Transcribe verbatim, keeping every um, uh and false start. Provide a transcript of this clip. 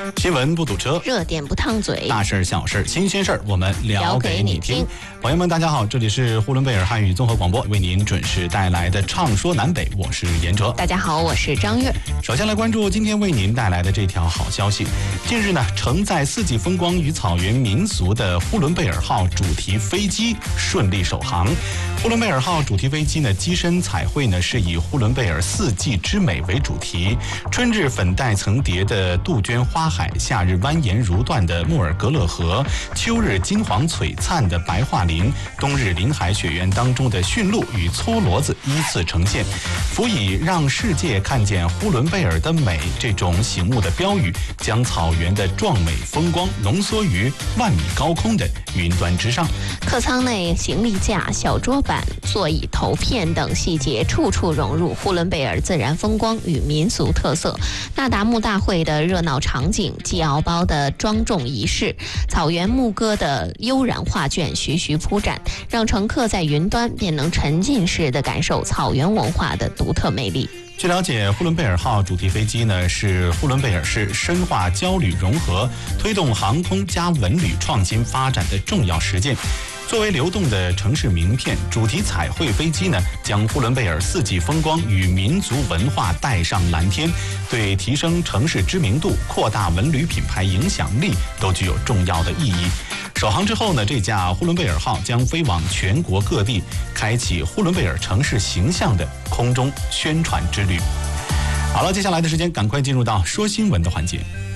新闻不堵车， 热点不烫嘴， 大事小事新鲜事儿我们聊给你听。朋友们大家好，这里是呼伦贝尔汉语综合广播为您准时带来的畅说南北，我是严哲。 大家好，我是张悦。 首先来关注今天为您带来的这条好消息。近日呢，承载四季风光与草原民俗的呼伦贝尔号主题飞机顺利首航。呼伦贝尔号主题飞机呢，机身彩绘呢是以呼伦贝尔四季之美为主题，春日粉黛层叠的杜鹃花海，夏日蜿蜒如缎的莫尔格勒河，秋日金黄璀璨的白桦林，冬日林海雪原当中的驯鹿与搓骡子依次呈现，辅以让世界看见呼伦贝尔的美这种醒目的标语，将草原的壮美风光浓缩于万米高空的云端之上。 客舱内行李架、小桌板、座椅头片等细节处处融入呼伦贝尔自然风光与民俗特色。那达慕大会的热闹场景，鸡熬包的庄重仪式，草原牧歌的悠然画卷徐徐铺展，让乘客在云端便能沉浸式地感受草原文化的独特魅力。 据了解，呼伦贝尔号主题飞机呢是呼伦贝尔市深化交旅融合、推动航空加文旅创新发展的重要实践。作为流动的城市名片，主题彩绘飞机呢，将呼伦贝尔四季风光与民族文化带上蓝天，对提升城市知名度、扩大文旅品牌影响力都具有重要的意义。首航之后呢，这架呼伦贝尔号将飞往全国各地，开启呼伦贝尔城市形象的空中宣传之旅。好了，接下来的时间，赶快进入到说新闻的环节。